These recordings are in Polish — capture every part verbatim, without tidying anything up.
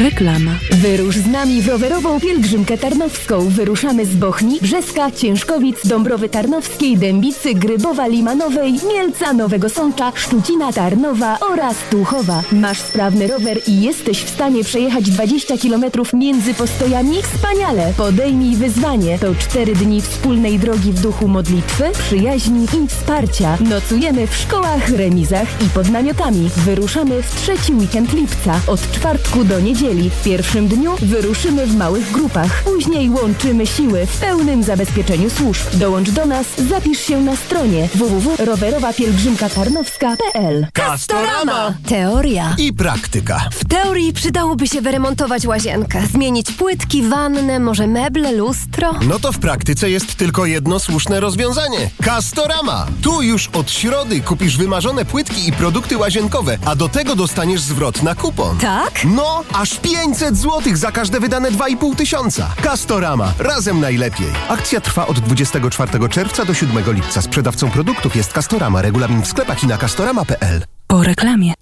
Reklama. Wyrusz z nami w rowerową pielgrzymkę tarnowską. Wyruszamy z Bochni, Brzeska, Ciężkowic, Dąbrowy Tarnowskiej, Dębicy, Grybowa, Limanowej, Mielca, Nowego Sącza, Szczucina, Tarnowa oraz Tuchowa. Masz sprawny rower i jesteś w stanie przejechać dwadzieścia kilometrów między postojami? Wspaniale! Podejmij wyzwanie. To cztery dni wspólnej drogi w duchu modlitwy, przyjaźni i wsparcia. Nocujemy w szkołach, remizach i pod namiotami. Wyruszamy w trzeci weekend lipca. Od czwartku do niedzieli. W pierwszym dniu wyruszymy w małych grupach. Później łączymy siły w pełnym zabezpieczeniu służb. Dołącz do nas, zapisz się na stronie w w w kropka rowerowa pielgrzymka tarnowska kropka p l. Castorama! Teoria. I praktyka. W teorii przydałoby się wyremontować łazienkę, zmienić płytki, wannę, może meble, lustro. No to w praktyce jest tylko jedno słuszne rozwiązanie. Castorama! Tu już od środy kupisz wymarzone płytki i produkty łazienkowe, a do tego dostaniesz zwrot na kupon. Tak? No, aż pięćset złotych za każde wydane dwa i pół tysiąca. Castorama. Razem najlepiej. Akcja trwa od dwudziestego czwartego czerwca do siódmego lipca. Sprzedawcą produktów jest Castorama. Regulamin w sklepach i na castorama kropka p l. Po reklamie.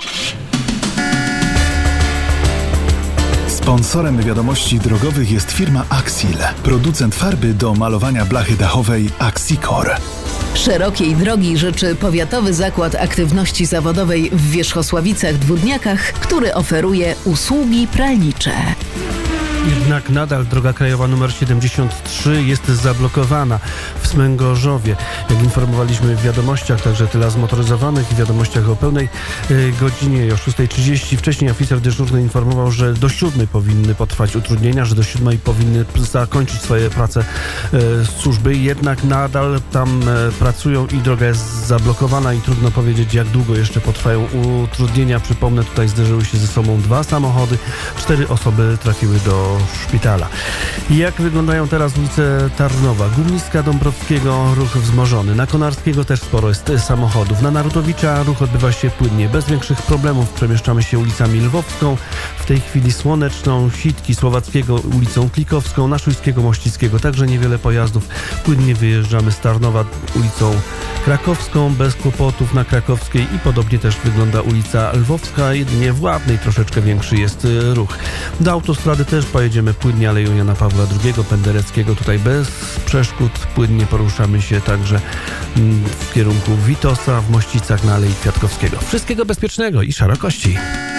Sponsorem wiadomości drogowych jest firma Axil, producent farby do malowania blachy dachowej Axicor. Szerokiej drogi życzy Powiatowy Zakład Aktywności Zawodowej w Wierzchosławicach-Dwódniakach, który oferuje usługi pralnicze. Jednak nadal droga krajowa nr siedemdziesiąt trzy jest zablokowana w Smęgorzowie. Jak informowaliśmy w wiadomościach, także tyle zmotoryzowanych w wiadomościach o pełnej y, godzinie i o szóstej trzydzieści. Wcześniej oficer dyżurny informował, że do siódmej powinny potrwać utrudnienia, że do siódmej powinny zakończyć swoje prace y, służby. Jednak nadal tam y, pracują i droga jest zablokowana i trudno powiedzieć, jak długo jeszcze potrwają utrudnienia. Przypomnę, tutaj zderzyły się ze sobą dwa samochody, cztery osoby trafiły do szpitala. Jak wyglądają teraz ulice Tarnowa? Górnicka, Dąbrowskiego ruch wzmożony. Na Konarskiego też sporo jest samochodów. Na Narutowicza ruch odbywa się płynnie. Bez większych problemów przemieszczamy się ulicami Lwowską, w tej chwili Słoneczną, Sitki, Słowackiego, ulicą Klikowską, na Szujskiego, Mościckiego. Także niewiele pojazdów. Płynnie wyjeżdżamy z Tarnowa ulicą Krakowską, bez kłopotów na Krakowskiej i podobnie też wygląda ulica Lwowska. Jedynie w Ładnej troszeczkę większy jest ruch. Do autostrady też pojedziemy płynnie Aleją Jana Pawła drugiego, Pendereckiego. Tutaj bez przeszkód płynnie poruszamy się także w kierunku Witosa, w Mościcach na Alei Kwiatkowskiego. Wszystkiego bezpiecznego i szerokości.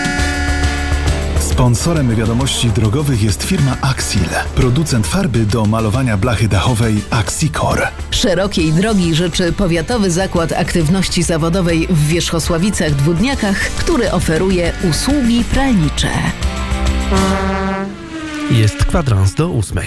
Sponsorem wiadomości drogowych jest firma Axil, producent farby do malowania blachy dachowej Axicor. Szerokiej drogi życzy Powiatowy Zakład Aktywności Zawodowej w Wierzchosławicach-Dwódniakach, który oferuje usługi pralnicze. Jest kwadrans do ósmej.